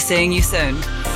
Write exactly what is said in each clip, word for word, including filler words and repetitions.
Seeing you soon.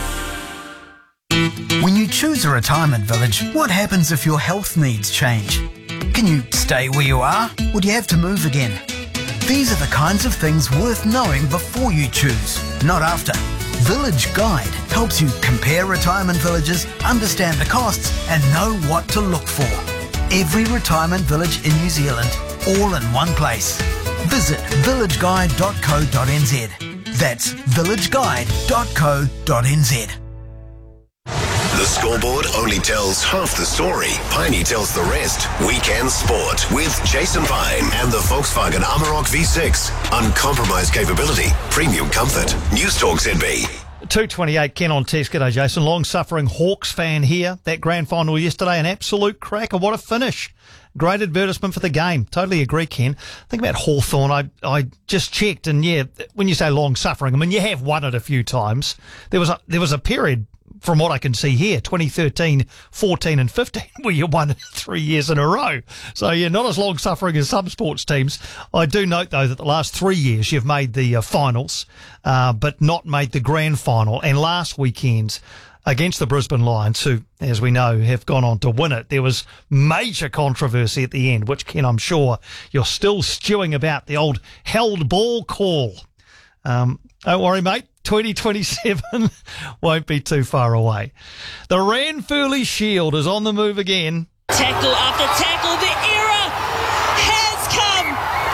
When you choose a retirement village, what happens if your health needs change? Can you stay where you are, or do you have to move again? These are the kinds of things worth knowing before you choose, not after. Village Guide helps you compare retirement villages, understand the costs, and know what to look for. Every retirement village in New Zealand, all in one place. Visit village guide dot co dot n z. That's village guide dot co dot n z. The Scoreboard only tells half the story. Piney tells the rest. Weekend Sport with Jason Pine and the Volkswagen Amarok V six. Uncompromised capability, premium comfort. News Talk Z B. two twenty-eight, Ken on test. G'day, Jason. Long-suffering Hawks fan here. That grand final yesterday, an absolute cracker. What a finish. Great advertisement for the game. Totally agree, Ken. Think about Hawthorn. I I just checked, and yeah, when you say long-suffering, I mean, you have won it a few times. There was a, there was a period, from what I can see here, twenty thirteen, fourteen and fifteen, where you won three years in a row. So you're not as long-suffering as some sports teams. I do note, though, that the last three years you've made the uh, finals, uh, but not made the grand final. And last weekend, against the Brisbane Lions, who, as we know, have gone on to win it, there was major controversy at the end, which, Ken, I'm sure you're still stewing about, the old held ball call. Um, don't worry, mate. twenty twenty-seven won't be too far away. The Ranfurly Shield is on the move again. Tackle after tackle, the era has come.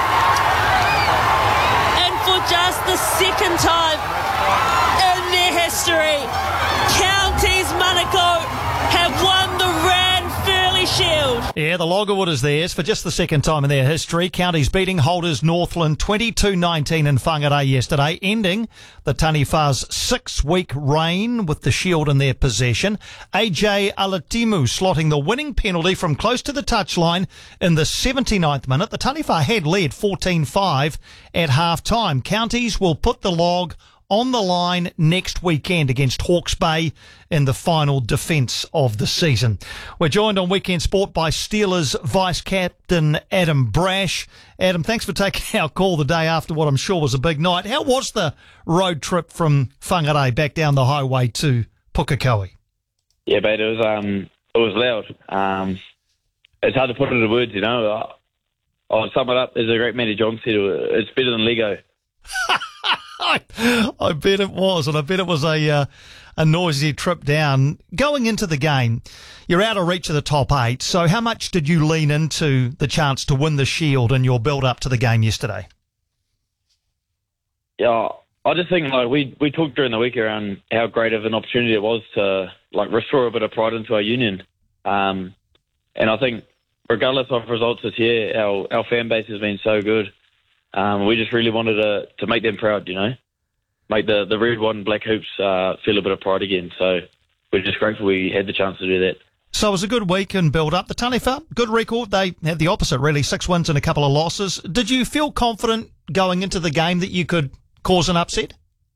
And for just the second time in their history, Counties Manukau have won the Ranfurly Shield. Yeah, the Loggerwood is theirs for just the second time in their history. Counties beating holders Northland twenty-two nineteen in Whangarei yesterday, ending the Taniwha's six-week reign with the shield in their possession. A J Alatimu slotting the winning penalty from close to the touchline in the seventy-ninth minute. The Taniwha had led fourteen five at half-time. Counties will put the log on the line next weekend against Hawke's Bay in the final defence of the season. We're joined on Weekend Sport by Steelers Vice-Captain Adam Brash. Adam, thanks for taking our call the day after what I'm sure was a big night. How was the road trip from Whangarei back down the highway to Pukekohe? Yeah, mate, it was, um, it was loud. Um, it's hard to put into words, you know. I'll sum it up, as a great Matty John said, it's better than Lego. I, I bet it was, and I bet it was a uh, a noisy trip down. Going into the game, you're out of reach of the top eight, so how much did you lean into the chance to win the Shield in your build-up to the game yesterday? Yeah, I just think like we, we talked during the week around how great of an opportunity it was to like restore a bit of pride into our union. Um, and I think regardless of results this year, our, our fan base has been so good. Um, we just really wanted to to make them proud, you know, make the, the red, white and black hoops uh, feel a bit of pride again. So we're just grateful we had the chance to do that. So it was a good week and build up. The Taniwha, good record. They had the opposite, really, six wins and a couple of losses. Did you feel confident going into the game that you could cause an upset?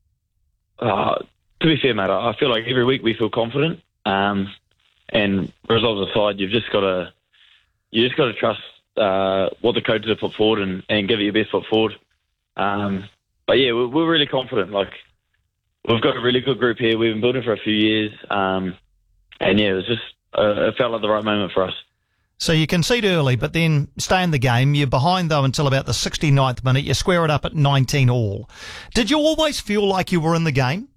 Uh, to be fair, mate, I feel like every week we feel confident. Um, and results aside, you've just got to you just got to trust Uh, what the coaches have put forward and, and give it your best foot forward. Um, but yeah, we're, we're really confident. Like we've got a really good group here. We've been building for a few years, um, and yeah, it was just uh, it felt like the right moment for us. So you concede early, but then stay in the game. You're behind though until about the sixty-ninth minute. You square it up at nineteen all. Did you always feel like you were in the game?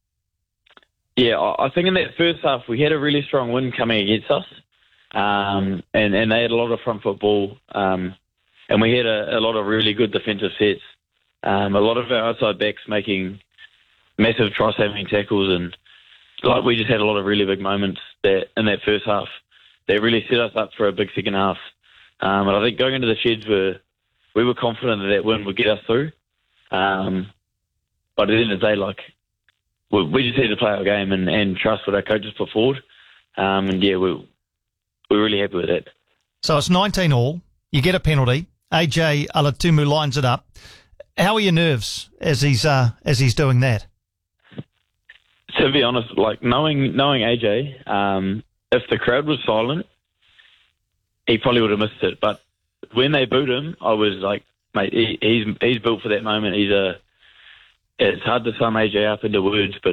Yeah, I, I think in that first half we had a really strong win coming against us. Um, and, and they had a lot of front foot ball, um, and we had a, a lot of really good defensive sets. Um, a lot of our outside backs making massive try-saving tackles, and like we just had a lot of really big moments that in that first half that really set us up for a big second half. Um, and I think going into the sheds, we we were confident that that win would get us through. Um, but at the end of the day, like we, we just had to play our game and, and trust what our coaches put forward. Um, and yeah, we. We're really happy with it. So it's nineteen all. You get a penalty. A J Alatumu lines it up. How are your nerves as he's uh, as he's doing that? To be honest, like knowing knowing A J, um, if the crowd was silent, he probably would have missed it. But when they booed him, I was like, mate, he, he's he's built for that moment. He's a. It's hard to sum A J up into words, but